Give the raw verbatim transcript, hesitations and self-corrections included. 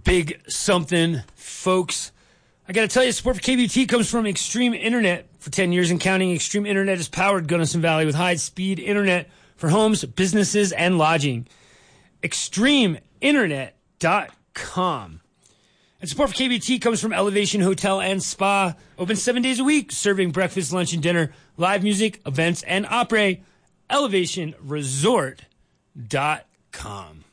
big something, folks. I got to tell you, support for K B T comes from Extreme Internet. For ten years and counting, Extreme Internet has powered Gunnison Valley with high-speed internet for homes, businesses, and lodging. extreme internet dot com. And support for K B T comes from Elevation Hotel and Spa. Open seven days a week, serving breakfast, lunch, and dinner, live music, events, and opera. elevation resort dot com.